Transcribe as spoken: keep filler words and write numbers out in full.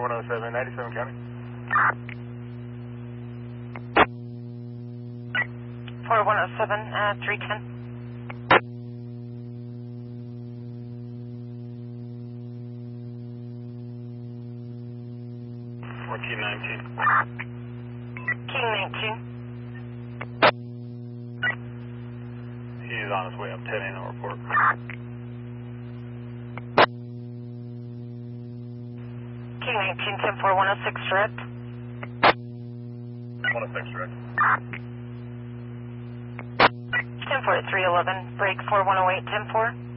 one oh seven, ninety-seven County. four one oh seven, uh, three ten. fourteen nineteen. King nineteen. He's on his way up, ten eight, I'll report. King nineteen, ten four, one oh six direct. one oh six direct. ten four, three eleven, break four one oh eight, ten four.